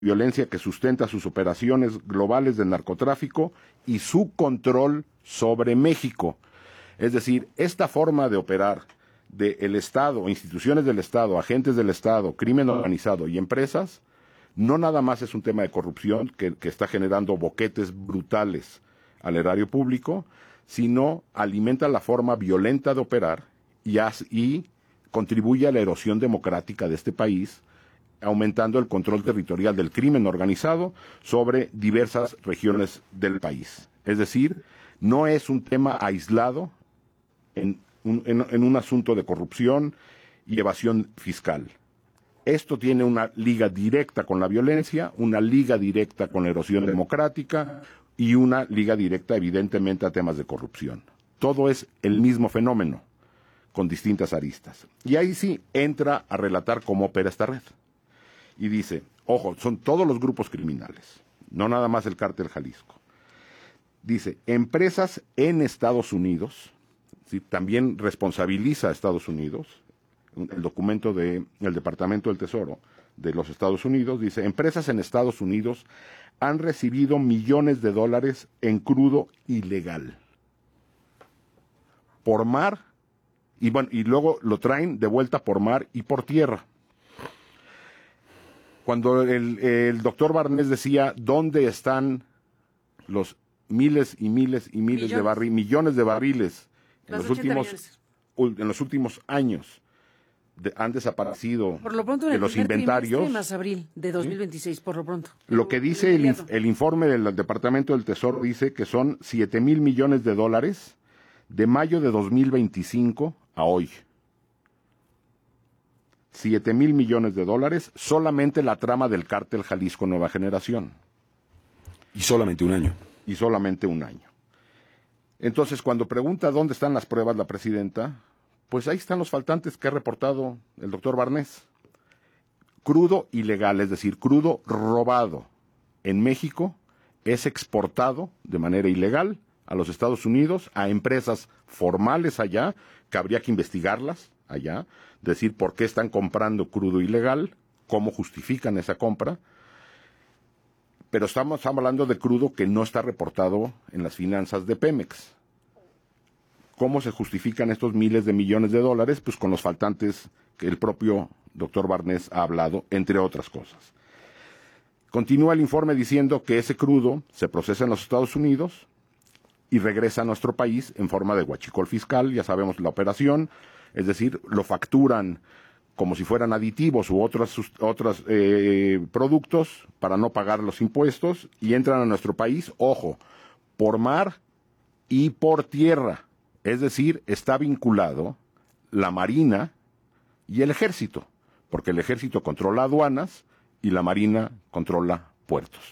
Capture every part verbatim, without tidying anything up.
violencia que sustenta sus operaciones globales de narcotráfico y su control sobre México. Es decir, esta forma de operar del Estado, instituciones del Estado, agentes del Estado, crimen organizado y empresas, no nada más es un tema de corrupción que, que está generando boquetes brutales al erario público, sino alimenta la forma violenta de operar y, as, y contribuye a la erosión democrática de este país, aumentando el control territorial del crimen organizado sobre diversas regiones del país. Es decir, no es un tema aislado en un, en, en un asunto de corrupción y evasión fiscal. Esto tiene una liga directa con la violencia, una liga directa con la erosión democrática y una liga directa, evidentemente, a temas de corrupción. Todo es el mismo fenómeno, con distintas aristas. Y ahí sí entra a relatar cómo opera esta red. Y dice, ojo, son todos los grupos criminales, no nada más el Cártel Jalisco. Dice, empresas en Estados Unidos, ¿sí? También responsabiliza a Estados Unidos, el documento del Departamento del Tesoro de los Estados Unidos, dice, empresas en Estados Unidos han recibido millones de dólares en crudo ilegal. Por mar, y, bueno, y luego lo traen de vuelta por mar y por tierra. Cuando el, el doctor Barnés decía, ¿dónde están los miles y miles y miles millones. de barriles, millones de barriles en los, últimos, en los últimos años? De, han desaparecido por lo pronto en de el los inventarios. Más abril de dos mil veintiséis, ¿sí? Por lo pronto. Lo que dice el, el informe del Departamento del Tesoro dice que son siete mil millones de dólares de mayo de dos mil veinticinco a hoy. siete mil millones de dólares, solamente la trama del Cártel Jalisco Nueva Generación. Y solamente un año. Y solamente un año. Entonces, cuando pregunta dónde están las pruebas la presidenta, pues ahí están los faltantes que ha reportado el doctor Barnés. Crudo ilegal, es decir, crudo robado en México, es exportado de manera ilegal a los Estados Unidos, a empresas formales allá, que habría que investigarlas allá, decir por qué están comprando crudo ilegal, cómo justifican esa compra, pero estamos, estamos hablando de crudo que no está reportado en las finanzas de Pemex. ¿Cómo se justifican estos miles de millones de dólares? Pues con los faltantes que el propio doctor Barnés ha hablado, entre otras cosas. Continúa el informe diciendo que ese crudo se procesa en los Estados Unidos y regresa a nuestro país en forma de huachicol fiscal, ya sabemos la operación, es decir, lo facturan como si fueran aditivos u otros, otros eh, productos para no pagar los impuestos y entran a nuestro país, ojo, por mar y por tierra. Es decir, está vinculado la Marina y el Ejército, porque el Ejército controla aduanas y la Marina controla puertos.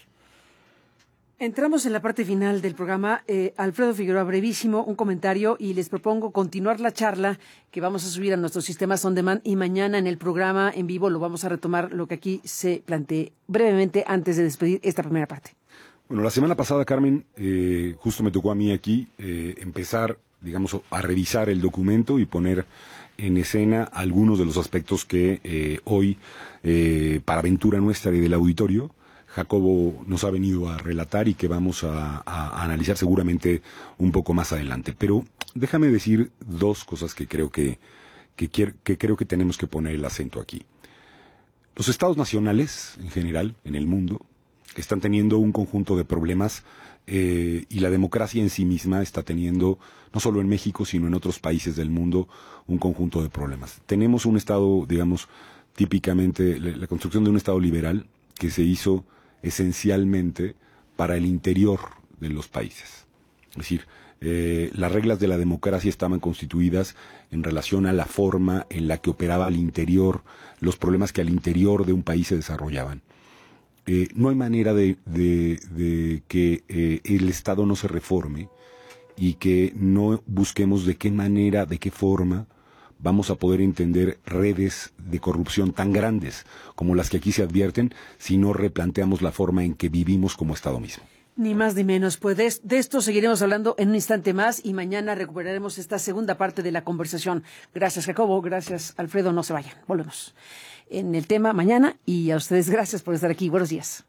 Entramos en la parte final del programa. Eh, Alfredo Figueroa, brevísimo, un comentario y les propongo continuar la charla que vamos a subir a nuestros sistemas on demand y mañana en el programa en vivo lo vamos a retomar lo que aquí se plantee brevemente antes de despedir esta primera parte. Bueno, la semana pasada, Carmen, eh, justo me tocó a mí aquí eh, empezar, digamos, a revisar el documento y poner en escena algunos de los aspectos que eh, hoy, eh, para aventura nuestra y del auditorio, Jacobo nos ha venido a relatar y que vamos a, a, a analizar seguramente un poco más adelante. Pero déjame decir dos cosas que creo que, que, quiero, que creo que tenemos que poner el acento aquí. Los estados nacionales, en general, en el mundo, están teniendo un conjunto de problemas eh, y la democracia en sí misma está teniendo, no solo en México, sino en otros países del mundo, un conjunto de problemas. Tenemos un estado, digamos, típicamente, la, la construcción de un estado liberal que se hizo esencialmente para el interior de los países. Es decir, eh, las reglas de la democracia estaban constituidas en relación a la forma en la que operaba al interior, los problemas que al interior de un país se desarrollaban. Eh, no hay manera de, de, de que eh, el Estado no se reforme y que no busquemos de qué manera, de qué forma vamos a poder entender redes de corrupción tan grandes como las que aquí se advierten si no replanteamos la forma en que vivimos como Estado mismo. Ni más ni menos. Pues de, de esto seguiremos hablando en un instante más y mañana recuperaremos esta segunda parte de la conversación. Gracias, Jacobo. Gracias, Alfredo. No se vayan. Volvemos en el tema mañana y a ustedes gracias por estar aquí. Buenos días.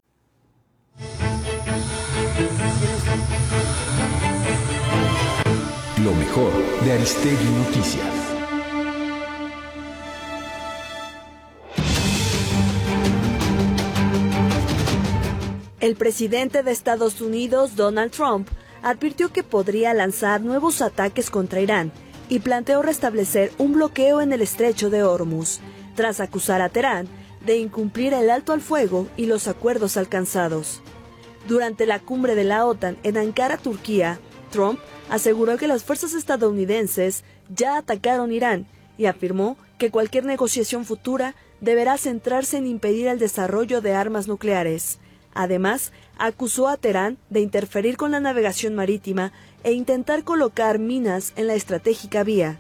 Lo mejor de Aristegui Noticias. El presidente de Estados Unidos, Donald Trump, advirtió que podría lanzar nuevos ataques contra Irán y planteó restablecer un bloqueo en el estrecho de Hormuz, tras acusar a Teherán de incumplir el alto al fuego y los acuerdos alcanzados. Durante la cumbre de la OTAN en Ankara, Turquía, Trump aseguró que las fuerzas estadounidenses ya atacaron Irán y afirmó que cualquier negociación futura deberá centrarse en impedir el desarrollo de armas nucleares. Además, acusó a Teherán de interferir con la navegación marítima e intentar colocar minas en la estratégica vía.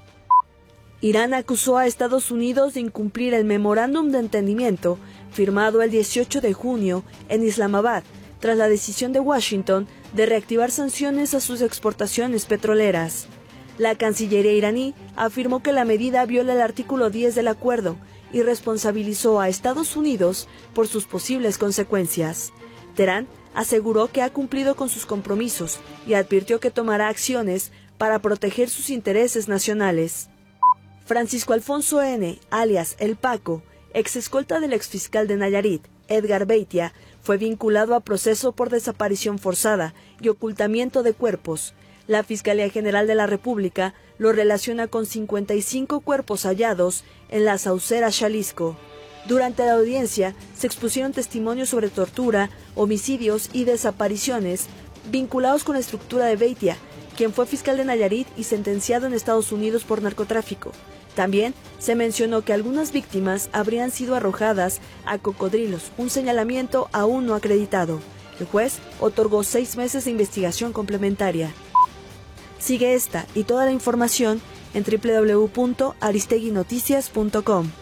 Irán acusó a Estados Unidos de incumplir el memorándum de entendimiento firmado el dieciocho de junio en Islamabad, tras la decisión de Washington de reactivar sanciones a sus exportaciones petroleras. La Cancillería iraní afirmó que la medida viola el artículo diez del acuerdo y responsabilizó a Estados Unidos por sus posibles consecuencias. Teherán aseguró que ha cumplido con sus compromisos y advirtió que tomará acciones para proteger sus intereses nacionales. Francisco Alfonso N., alias El Paco, ex escolta del exfiscal de Nayarit, Edgar Beitia, fue vinculado a proceso por desaparición forzada y ocultamiento de cuerpos. La Fiscalía General de la República lo relaciona con cincuenta y cinco cuerpos hallados en la Saucera, Jalisco. Durante la audiencia se expusieron testimonios sobre tortura, homicidios y desapariciones vinculados con la estructura de Beitia, quien fue fiscal de Nayarit y sentenciado en Estados Unidos por narcotráfico. También se mencionó que algunas víctimas habrían sido arrojadas a cocodrilos, un señalamiento aún no acreditado. El juez otorgó seis meses de investigación complementaria. Sigue esta y toda la información en doble u doble u doble u punto aristegui noticias punto com.